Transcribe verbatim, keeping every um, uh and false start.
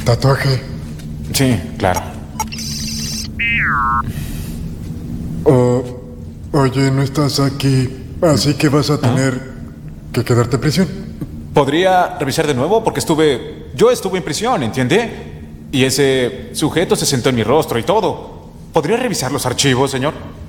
¿Tatuaje? Sí, claro. Oh, oye, no estás aquí, así que vas a tener que quedarte en prisión. ¿Podría revisar de nuevo? Porque estuve... Yo estuve en prisión, ¿entiende? Y ese sujeto se sentó en mi rostro y todo. ¿Podría revisar los archivos, señor?